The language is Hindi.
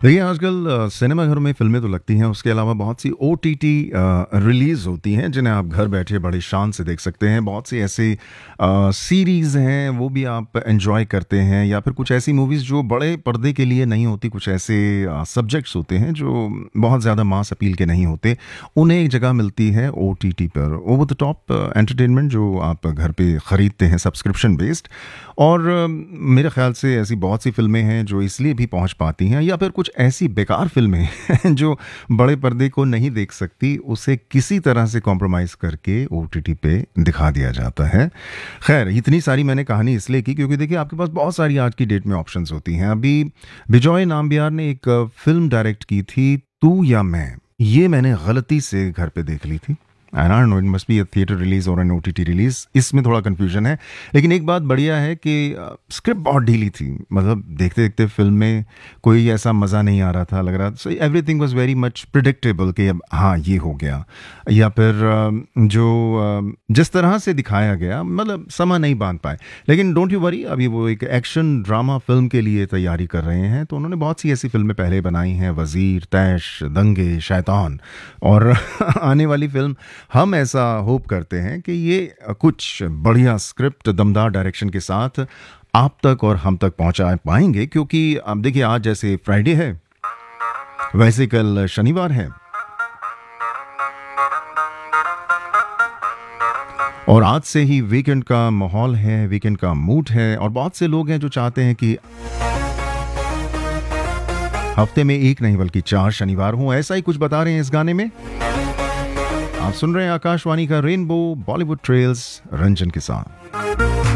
देखिए आजकल सिनेमाघरों में फ़िल्में तो लगती हैं, उसके अलावा बहुत सी ओटीटी रिलीज़ होती हैं, जिन्हें आप घर बैठे बड़े शान से देख सकते हैं। बहुत सी ऐसी सीरीज़ हैं, वो भी आप एन्जॉय करते हैं या फिर कुछ ऐसी मूवीज़ जो बड़े पर्दे के लिए नहीं होती, कुछ ऐसे सब्जेक्ट्स होते हैं जो बहुत ज़्यादा मास अपील के नहीं होते, उन्हें एक जगह मिलती है ओटीटी पर। ओवर द टॉप एंटरटेनमेंट जो आप घर पे खरीदते हैं सब्सक्रिप्शन बेस्ड। और मेरे ख़्याल से ऐसी बहुत सी फ़िल्में हैं जो इसलिए भी पहुँच पाती हैं, या फिर कुछ ऐसी बेकार फ़िल्में हैं जो बड़े पर्दे को नहीं देख सकती, उसे किसी तरह से कॉम्प्रोमाइज़ करके ओटीटी पे दिखा दिया जाता है। ख़ैर, इतनी सारी मैंने कहानी इसलिए की क्योंकि देखिए आपके पास बहुत सारी आज की डेट में ऑप्शंस होती हैं। अभी बिजॉय नाम्बियार ने एक फ़िल्म डायरेक्ट की थी, तू या मैं। ये मैंने गलती से घर पे देख ली थी। I don't know, it must be a theatre release और एन ओटीटी रिलीज, इसमें थोड़ा कंफ्यूजन है। लेकिन एक बात बढ़िया है कि स्क्रिप्ट बहुत ढीली थी, मतलब देखते देखते फिल्म में कोई ऐसा मज़ा नहीं आ रहा था, लग रहा so everything was very much predictable कि अब हाँ ये हो गया, या फिर जिस तरह से दिखाया गया मतलब समा नहीं बांध पाए। लेकिन डोंट यू वरी, अभी वो एक एक्शन ड्रामा फिल्म के लिए तैयारी कर रहे हैं, तो उन्होंने बहुत सी ऐसी फिल्में पहले बनाई हैं, वज़ीर, तैश, दंगे, शैतान, और आने वाली फिल्म हम ऐसा होप करते हैं कि ये कुछ बढ़िया स्क्रिप्ट, दमदार डायरेक्शन के साथ आप तक और हम तक पहुंचा पाएंगे। क्योंकि अब देखिए, आज जैसे फ्राइडे है, वैसे कल शनिवार है, और आज से ही वीकेंड का माहौल है, वीकेंड का मूड है, और बहुत से लोग हैं जो चाहते हैं कि हफ्ते में एक नहीं बल्कि 4 शनिवार हों। ऐसा ही कुछ बता रहे हैं इस गाने में। आप सुन रहे हैं आकाशवाणी का रेनबो बॉलीवुड ट्रेल्स रंजन के साथ।